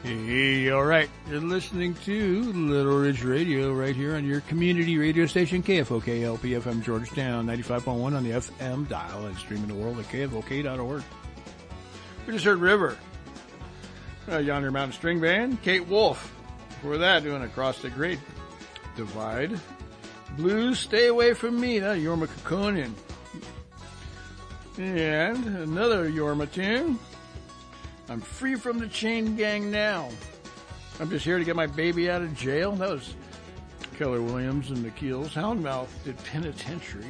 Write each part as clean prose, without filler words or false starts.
Hey, all right. You're listening to Little Ridge Radio right here on your community radio station, KFOK LP-FM Georgetown, 95.1 on the FM dial and streaming the world at KFOK.org. We just heard River, Yonder Mountain String Band, Kate Wolf. Before that, doing Across the Great Divide. Blues, Stay Away From Me, that Jorma Kaukonen. And another Jorma tune. I'm free from the chain gang now. I'm just here to get my baby out of jail. That was Keller Williams and the Keels. Houndmouth did Penitentiary.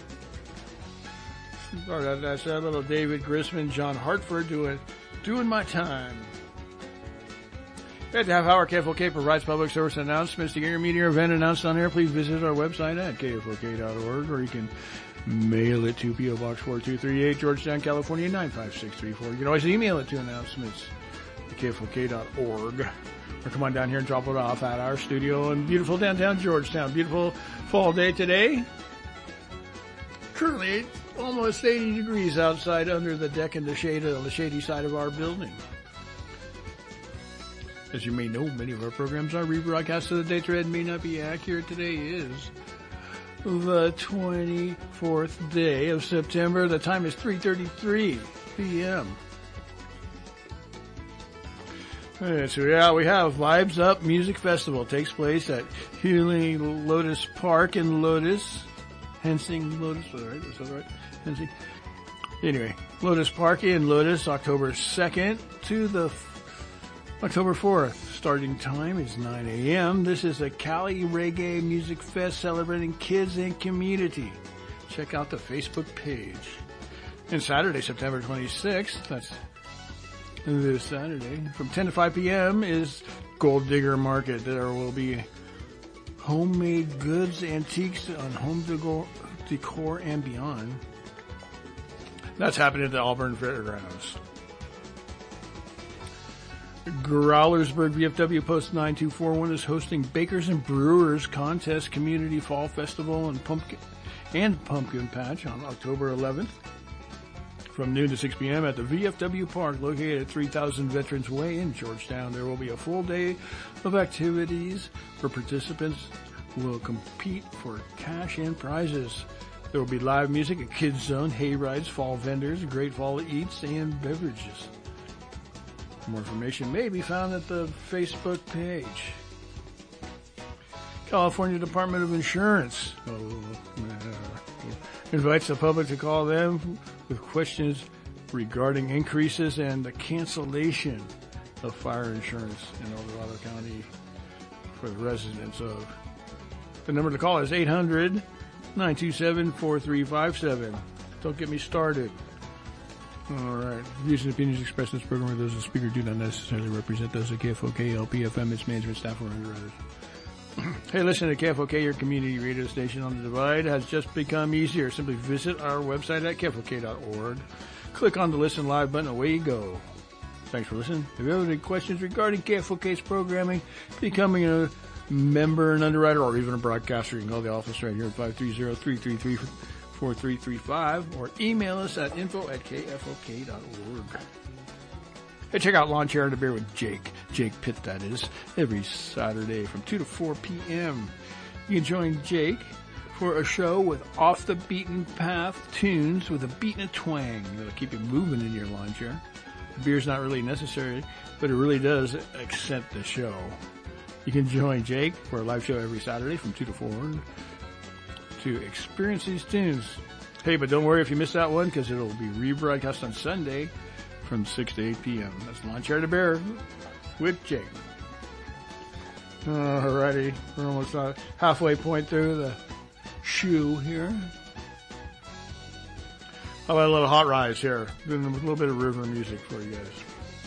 That's that little David Grisman, John Hartford doing my time. At the half hour, KFOK provides public service announcements. To get your media event announced on air, please visit our website at KFOK.org, or you can mail it to P.O. Box 4238, Georgetown, California, 95634. You can always email it to announcements at KFOK.org. Or come on down here and drop it off at our studio in beautiful downtown Georgetown. Beautiful fall day today. Currently almost 80 degrees outside under the deck in the shade on the shady side of our building. As you may know, many of our programs are rebroadcast, so the dates read may not be accurate. Today is the 24th day of September. The time is 3:33 p.m. So yeah, we have Vibes Up Music Festival. It takes place at Healing Lotus Park in Lotus. Hensing Lotus, right? Is that right? Hensing. Anyway, Lotus Park in Lotus, October 2nd to the October 4th. Starting time is 9 a.m. This is a Cali Reggae Music Fest celebrating kids and community. Check out the Facebook page. And Saturday, September 26th, that's this Saturday, from 10 to 5 p.m. is Gold Digger Market. There will be homemade goods, antiques on home decor and beyond. That's happening at the Auburn Fairgrounds. Growlersburg VFW Post 9241 is hosting Bakers and Brewers Contest Community Fall Festival and Pumpkin Patch on October 11th from noon to 6 p.m. at the VFW Park located at 3000 Veterans Way in Georgetown. There will be a full day of activities where participants will compete for cash and prizes. There will be live music, a kids zone, hay rides, fall vendors, great fall eats, and beverages. More information may be found at the Facebook page. California Department of Insurance invites the public to call them with questions regarding increases and the cancellation of fire insurance in El Dorado County for the residents of. The number to call is 800-927-4357. Don't get me started. All right. Views and opinions expressed in this program, those of the speaker do not necessarily represent those of KFOK, LP-FM, its management staff, or underwriters. Hey, listen to KFOK, your community radio station on the Divide has just become easier. Simply visit our website at KFOK.org. Click on the Listen Live button, away you go. Thanks for listening. If you have any questions regarding KFOK's programming, becoming a member, an underwriter, or even a broadcaster, you can call the office right here at 530-333-4335 or email us at info@kfok.org. Hey, check out Lawn Chair and a Beer with Jake Pitt, that is, every Saturday from 2 to 4 p.m. You can join Jake for a show with off-the-beaten-path tunes with a beat and a twang that'll keep you moving in your lawn chair. The beer's not really necessary, but it really does accent the show. You can join Jake for a live show every Saturday from 2 to 4 to experience these tunes. Hey, but don't worry if you missed that one, because it'll be rebroadcast on Sunday from 6 to 8 p.m. That's Lawn Chair to Bear with Jake. Alrighty, we're almost halfway point through the shoe here. How about a little Hot Rise here? Doing a little bit of river music for you guys.